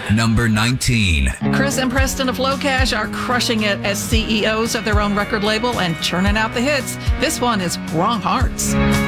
Number 19. Chris and Preston of Low Cash are crushing it as CEOs of their own record label and churning out the hits. This one is Wrong Hearts.